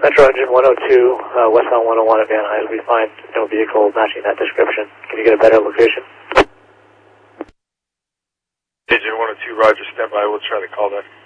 Metro Engine 102, westbound 101 at Van Nuys. We find no vehicle matching that description. Can you get a better location? Engine 102, Roger, stand by. We'll try to call that.